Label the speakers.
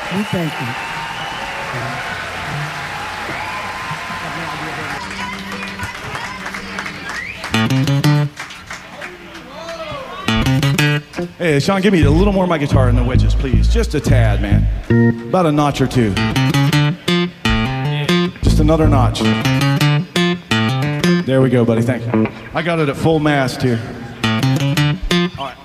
Speaker 1: We thank you.
Speaker 2: Hey, Sean, give me a little more of my guitar in the wedges, please. Just a tad, man. About a notch or two. Just another notch. There we go, buddy. Thank you. I got it at full mast here. All right.